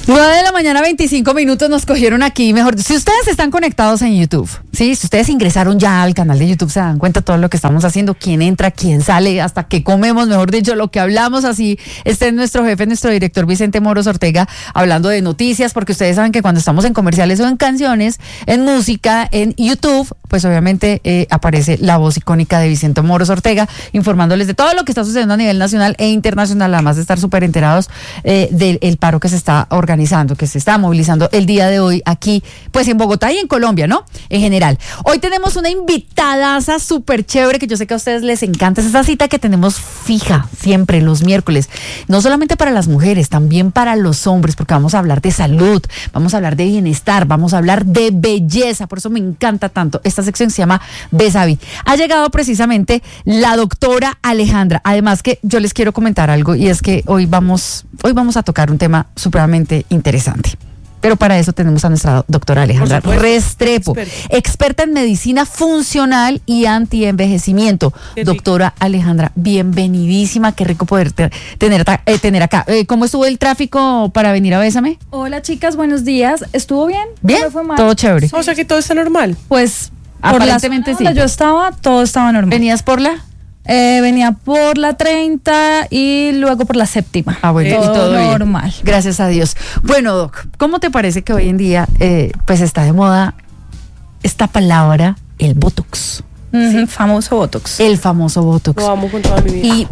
9:25 a.m. nos cogieron aquí. Mejor, si ustedes están conectados en YouTube, ¿sí? Si ustedes ingresaron ya al canal de YouTube, se dan cuenta de todo lo que estamos haciendo, quién entra, quién sale, hasta qué comemos, mejor dicho, lo que hablamos. Así este nuestro jefe, nuestro director Vicente Moros Ortega, hablando de noticias, porque ustedes saben que cuando estamos en comerciales o en canciones, en música, en YouTube, pues obviamente aparece la voz icónica de Vicente Moros Ortega, informándoles de todo lo que está sucediendo a nivel nacional e internacional, además de estar súper enterados del paro que se está organizando, que se está movilizando el día de hoy aquí, pues en Bogotá y en Colombia, ¿no? En general. Hoy tenemos una invitadaza súper chévere que yo sé que a ustedes les encanta. Es esa cita que tenemos fija siempre los miércoles, no solamente para las mujeres, también para los hombres, porque vamos a hablar de salud, vamos a hablar de bienestar, vamos a hablar de belleza. Por eso me encanta tanto. Esta sección se llama Besavi. Ha llegado precisamente la doctora Alejandra. Además que yo les quiero comentar algo, y es que hoy vamos a tocar un tema supremamente interesante. Pero para eso tenemos a nuestra doctora Alejandra Restrepo, experta en medicina funcional y antienvejecimiento. Doctora Alejandra, bienvenidísima, qué rico poder tener acá. ¿Cómo estuvo el tráfico para venir a Bésame? Hola chicas, buenos días. ¿Estuvo bien? ¿Bien? ¿No me fue mal? Todo chévere. O sea que todo está normal. Pues aparentemente sí. Yo estaba, todo estaba normal. ¿Venías por la? Venía por la 30 y luego por la 7ª. Ah, bueno, y todo normal. Bien. Gracias a Dios. Bueno, Doc, ¿cómo te parece que hoy en día pues está de moda esta palabra, el Botox? ¿Sí? Famoso Botox. El famoso Botox. Lo amo con toda mi vida. Y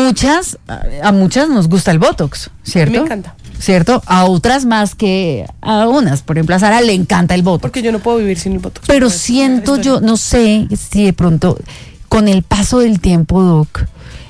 a muchas nos gusta el Botox, ¿cierto? Me encanta. ¿Cierto? A otras más que a unas. Por ejemplo, a Sara le encanta el Botox. Porque yo no puedo vivir sin el Botox. Pero siento yo, no sé si de pronto, con el paso del tiempo, Doc,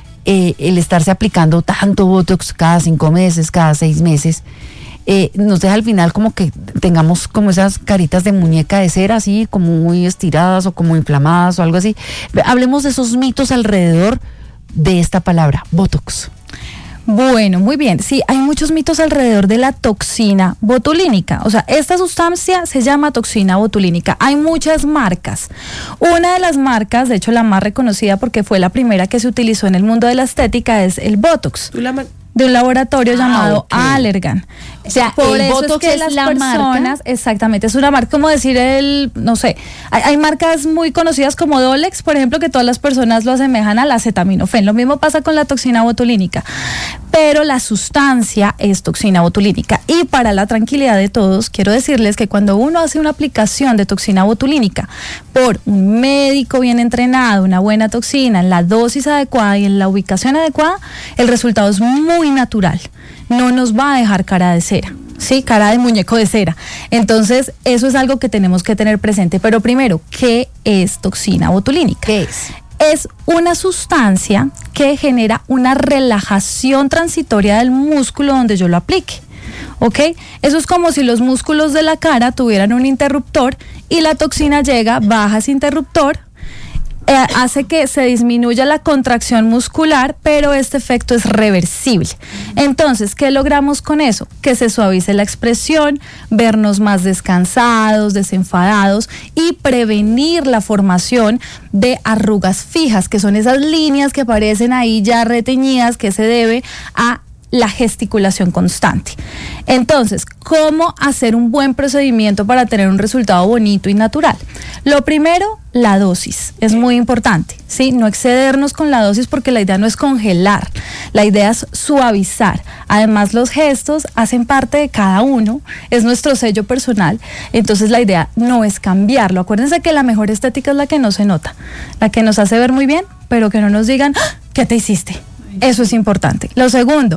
el estarse aplicando tanto Botox cada 5 meses, cada 6 meses, nos deja al final como que tengamos como esas caritas de muñeca de cera, así como muy estiradas o como inflamadas o algo así. Hablemos de esos mitos alrededor de esta palabra, Botox. Bueno, muy bien. Sí, hay muchos mitos alrededor de la toxina botulínica. O sea, esta sustancia se llama toxina botulínica. Hay muchas marcas. Una de las marcas, de hecho la más reconocida porque fue la primera que se utilizó en el mundo de la estética, es el Botox. De un laboratorio llamado Allergan. O sea, por el eso Botox es que es las la personas, marca. exactamente, es una marca, como decir no sé, hay marcas muy conocidas como Dolex, por ejemplo, que todas las personas lo asemejan al acetaminofén. Lo mismo pasa con la toxina botulínica, pero la sustancia es toxina botulínica. Y para la tranquilidad de todos, quiero decirles que cuando uno hace una aplicación de toxina botulínica por un médico bien entrenado, una buena toxina, en la dosis adecuada y en la ubicación adecuada, el resultado es muy natural. No nos va a dejar cara de cera, ¿sí? Cara de muñeco de cera. Entonces, eso es algo que tenemos que tener presente. Pero primero, ¿qué es toxina botulínica? ¿Qué es? Es una sustancia que genera una relajación transitoria del músculo donde yo lo aplique. ¿Ok? Eso es como si los músculos de la cara tuvieran un interruptor y la toxina llega, baja ese interruptor, hace que se disminuya la contracción muscular, pero este efecto es reversible. Entonces, ¿qué logramos con eso? Que se suavice la expresión, vernos más descansados, desenfadados y prevenir la formación de arrugas fijas, que son esas líneas que aparecen ahí ya reteñidas, que se debe a la gesticulación constante. Entonces, ¿cómo hacer un buen procedimiento para tener un resultado bonito y natural? Lo primero, la dosis. Es muy importante, ¿sí? No excedernos con la dosis porque la idea no es congelar, la idea es suavizar. Además, los gestos hacen parte de cada uno, es nuestro sello personal, entonces la idea no es cambiarlo. Acuérdense que la mejor estética es la que no se nota, la que nos hace ver muy bien, pero que no nos digan, ¿qué te hiciste? Eso es importante. Lo segundo,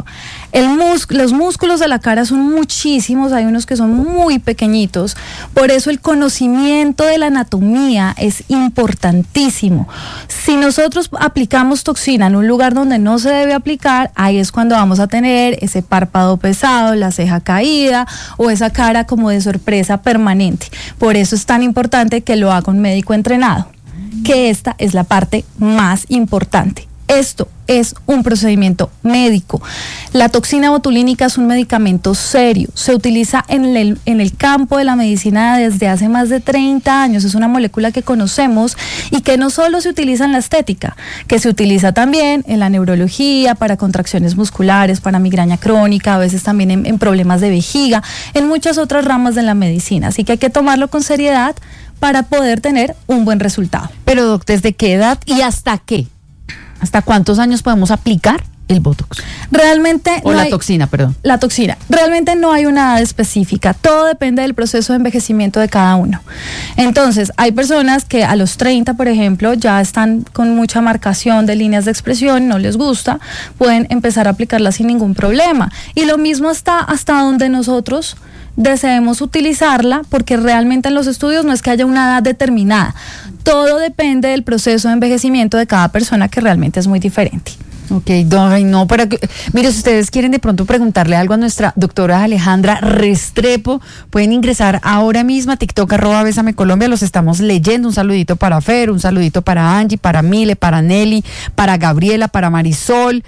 los músculos de la cara son muchísimos, hay unos que son muy pequeñitos, por eso el conocimiento de la anatomía es importantísimo. Si nosotros aplicamos toxina en un lugar donde no se debe aplicar, ahí es cuando vamos a tener ese párpado pesado, la ceja caída o esa cara como de sorpresa permanente. Por eso es tan importante que lo haga un médico entrenado, que esta es la parte más importante. Esto es un procedimiento médico. La toxina botulínica es un medicamento serio. Se utiliza en el campo de la medicina desde hace más de 30 años. Es una molécula que conocemos y que no solo se utiliza en la estética, que se utiliza también en la neurología, para contracciones musculares, para migraña crónica, a veces también en problemas de vejiga, en muchas otras ramas de la medicina. Así que hay que tomarlo con seriedad para poder tener un buen resultado. Pero, doc, ¿desde qué edad y hasta qué? ¿Hasta cuántos años podemos aplicar el Botox? Realmente o la toxina, perdón. La toxina. Realmente no hay una edad específica. Todo depende del proceso de envejecimiento de cada uno. Entonces, hay personas que a los 30, por ejemplo, ya están con mucha marcación de líneas de expresión, no les gusta, pueden empezar a aplicarla sin ningún problema. Y lo mismo está hasta donde nosotros deseemos utilizarla, porque realmente en los estudios no es que haya una edad determinada. Todo depende del proceso de envejecimiento de cada persona, que realmente es muy diferente. Ok, no, mire, si ustedes quieren de pronto preguntarle algo a nuestra doctora Alejandra Restrepo, pueden ingresar ahora mismo a TikTok @BésameColombia, los estamos leyendo. Un saludito para Fer, un saludito para Angie, para Mile, para Nelly, para Gabriela, para Marisol,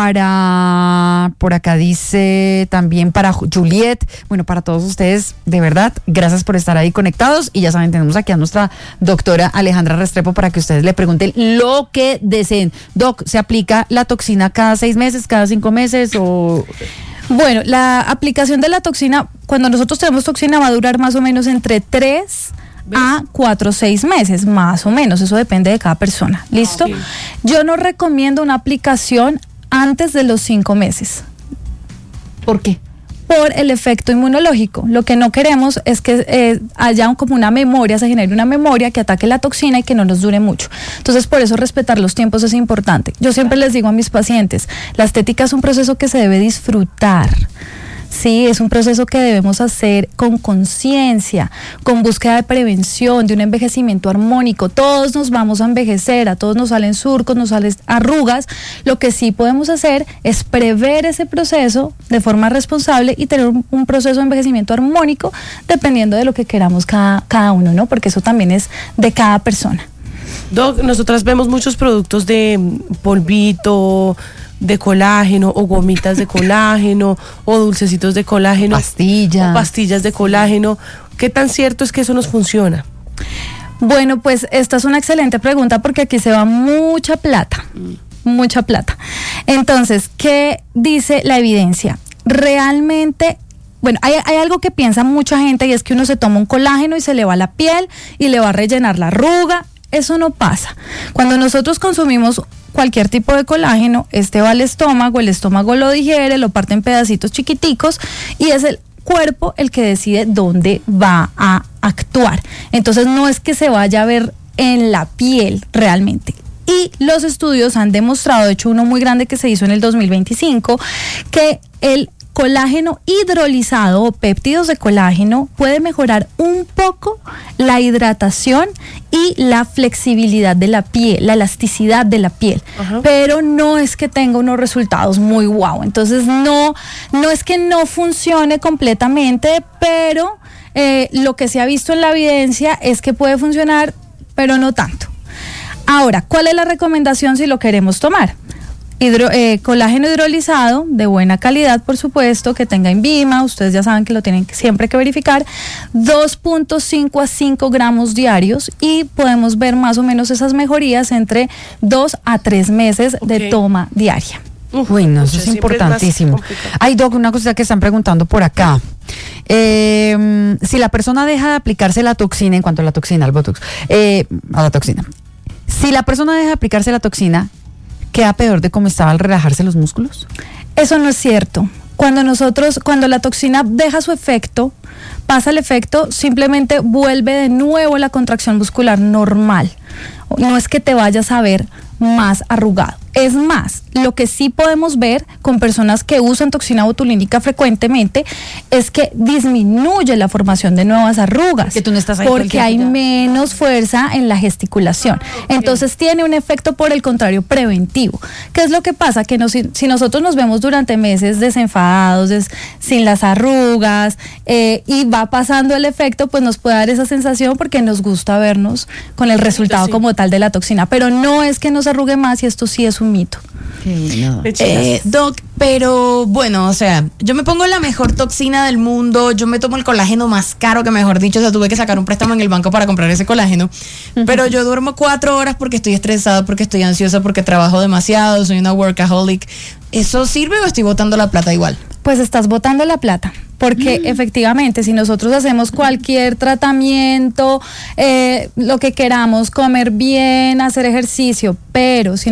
por acá dice también para Juliet. Bueno, para todos ustedes, de verdad, gracias por estar ahí conectados. Y ya saben, tenemos aquí a nuestra doctora Alejandra Restrepo para que ustedes le pregunten lo que deseen. Doc, ¿se aplica la toxina cada 6 meses, cada 5 meses o...? Bueno, la aplicación de la toxina, cuando nosotros tenemos toxina, va a durar más o menos entre 3 a 4 o 6 meses, más o menos. Eso depende de cada persona. ¿Listo? Okay. Yo no recomiendo una aplicación antes de los 5 meses. ¿Por qué? Por el efecto inmunológico. Lo que no queremos es que haya como una memoria, se genere una memoria que ataque la toxina y que no nos dure mucho. Entonces, por eso respetar los tiempos es importante. Yo siempre les digo a mis pacientes, la estética es un proceso que se debe disfrutar. Sí, es un proceso que debemos hacer con conciencia, con búsqueda de prevención, de un envejecimiento armónico. Todos nos vamos a envejecer, a todos nos salen surcos, nos salen arrugas. Lo que sí podemos hacer es prever ese proceso de forma responsable y tener un proceso de envejecimiento armónico dependiendo de lo que queramos cada uno, ¿no? Porque eso también es de cada persona. Doc, nosotras vemos muchos productos de polvito, de colágeno, o gomitas de colágeno, o dulcecitos de colágeno, pastillas de colágeno. ¿Qué tan cierto es que eso nos funciona? Bueno, pues esta es una excelente pregunta, porque aquí se va mucha plata. Entonces, ¿qué dice la evidencia? Realmente, bueno, hay algo que piensa mucha gente, y es que uno se toma un colágeno y se le va a la piel y le va a rellenar la arruga. Eso no pasa. Cuando nosotros consumimos cualquier tipo de colágeno, va al estómago, el estómago lo digiere, lo parte en pedacitos chiquiticos y es el cuerpo el que decide dónde va a actuar. Entonces no es que se vaya a ver en la piel realmente. Y los estudios han demostrado, de hecho uno muy grande que se hizo en el 2025, que el colágeno hidrolizado o péptidos de colágeno puede mejorar un poco la hidratación y la flexibilidad de la piel, la elasticidad de la piel. Ajá. Pero no es que tenga unos resultados muy guau. Entonces no es que no funcione completamente, pero lo que se ha visto en la evidencia es que puede funcionar, pero no tanto. Ahora, ¿cuál es la recomendación si lo queremos tomar? Colágeno hidrolizado de buena calidad, por supuesto, que tenga INVIMA, ustedes ya saben que lo tienen siempre que verificar, 2.5 a 5 gramos diarios, y podemos ver más o menos esas mejorías entre 2 a 3 meses de toma diaria. Bueno, eso es importantísimo. Ay, Doc, una cosa que están preguntando por acá. Si la persona deja de aplicarse la toxina, en cuanto a la toxina, al Botox, a la toxina, si la persona deja de aplicarse la toxina, ¿queda peor de cómo estaba al relajarse los músculos? Eso no es cierto. Cuando la toxina deja su efecto, pasa el efecto, simplemente vuelve de nuevo la contracción muscular normal. No es que te vayas a ver más arrugado. Es más, lo que sí podemos ver con personas que usan toxina botulínica frecuentemente es que disminuye la formación de nuevas arrugas. Que tú no estás ahí porque hay menos fuerza en la gesticulación. Entonces tiene un efecto, por el contrario, preventivo. ¿Qué es lo que pasa? Que si nosotros nos vemos durante meses desenfadados, sin las arrugas, y va pasando el efecto, pues nos puede dar esa sensación porque nos gusta vernos con el resultado como tal de la toxina. Pero no es que nos arrugue más, y esto sí es un mito. Doc, pero bueno, o sea, yo me pongo la mejor toxina del mundo, yo me tomo el colágeno más caro que mejor dicho, o sea, tuve que sacar un préstamo en el banco para comprar ese colágeno, pero yo duermo 4 horas porque estoy estresada, porque estoy ansiosa, porque trabajo demasiado, soy una workaholic. ¿Eso sirve o estoy botando la plata igual? Pues estás botando la plata, porque efectivamente si nosotros hacemos cualquier tratamiento, lo que queramos, comer bien, hacer ejercicio, pero si